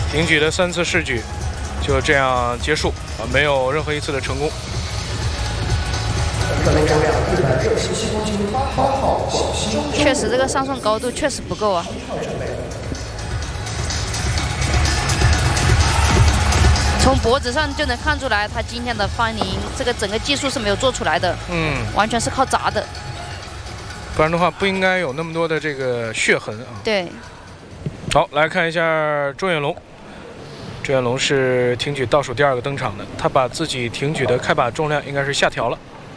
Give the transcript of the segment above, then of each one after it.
挺举的3次试举就这样结束啊，没有任何一次的成功。 确实，这个上送高度确实不够啊。从脖子上就能看出来，他今天的翻龄这个整个技术是没有做出来的，完全是靠砸的。 不然的话，不应该有那么多的这个血痕啊。 对。 好，来看一下周远龙。周远龙是挺举倒数第2个登场的，他把自己挺举的开把重量应该是下调了，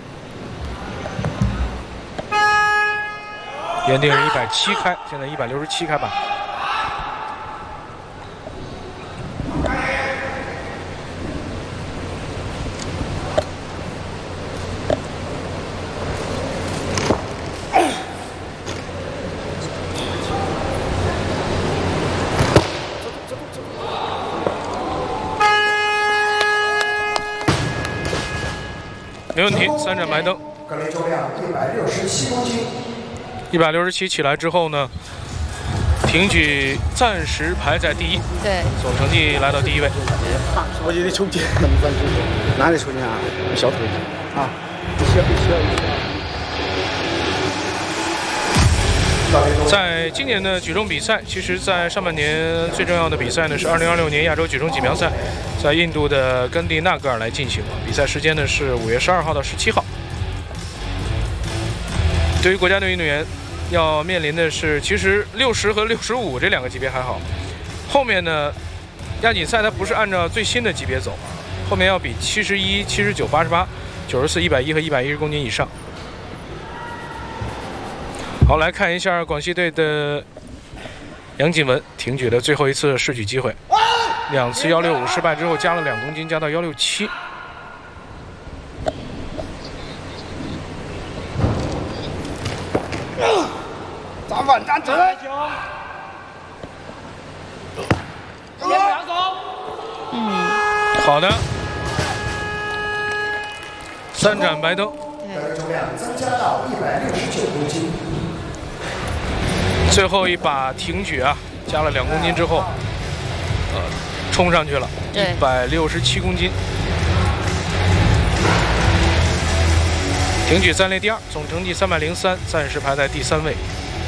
原定是170开，现在167开把。没问题，3盏白灯。 格雷重量167公斤。 167起来之后呢，挺举暂时排在第1， 对， 总成绩来到第1位。 我觉得抽筋，哪里抽筋啊？小腿啊，一小。 在今年的举重比赛，其实，在上半年最重要的比赛呢是2026年亚洲举重锦标赛，在印度的甘地纳格尔来进行。比赛时间呢是5月12号到17号。对于国家队运动员，要面临的是，其实60和65这2个级别还好，后面呢，亚锦赛它不是按照最新的级别走，后面要比71、79、88、94、110和110公斤以上。好，来看一下广西队的杨锦文挺举的最后一次试举机会，2次165失败之后加了2公斤，加到167。 站稳站直。 好的，3盏白灯。 重量增加到169公斤。 最后一把挺举啊，加了2公斤之后，冲上去了，167公斤。挺举暂列第2，总成绩303，暂时排在第3位。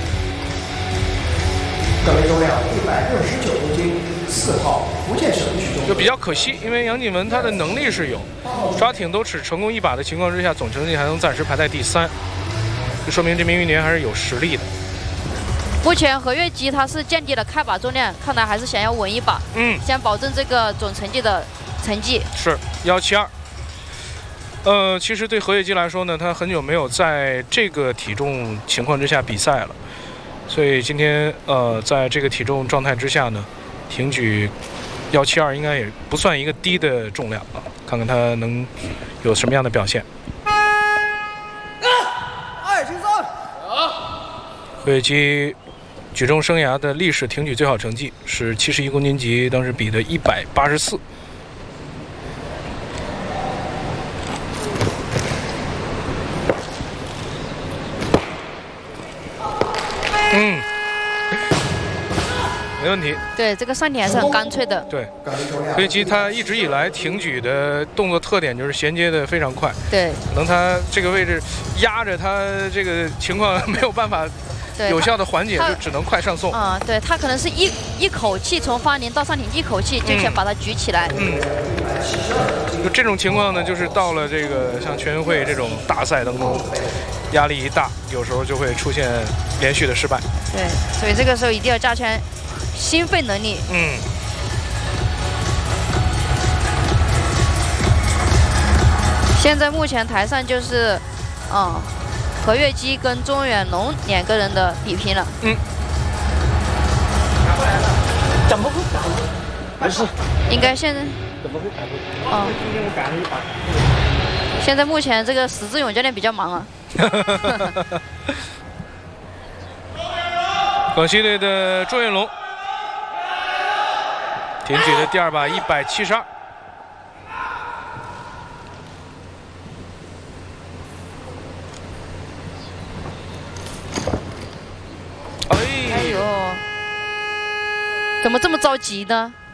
格雷重量169公斤，4号福建省举重。 就比较可惜，因为杨锦文他的能力是有，抓挺都只成功1把的情况之下，总成绩还能暂时排在第3，就说明这名运动员还是有实力的。 目前何月基他是降低了开把重量，看来还是想要稳1把，想保证这个总成绩的成绩。是 172。其实对何月基来说呢，他很久没有在这个体重情况之下比赛了，所以今天在这个体重状态之下呢，挺举172应该也不算一个低的重量啊，看看他能有什么样的表现。 轻松。 何月基举重生涯的历史挺举最好成绩是71公斤级，当时比的184。没问题。 对，这个上体还是很干脆的。 对，何月基他一直以来挺举的动作特点就是衔接的非常快。 对， 可能他这个位置压着他这个情况没有办法有效的缓解，就只能快上送。 对他可能是一口气从翻龄到上挺，一口气就想把它举起来。 就这种情况呢，就是到了这个像全运会这种大赛当中，压力一大，有时候就会出现连续的失败。 对，所以这个时候一定要加强心肺能力。现在目前台上就是何月基跟钟远龙2个人的比拼了。 怎么会打？不是， 应该现在怎么会打？ 现在目前这个石志勇教练比较忙啊。 广西队的钟远龙挺举的第2把172。 哎呦，怎么这么着急呢？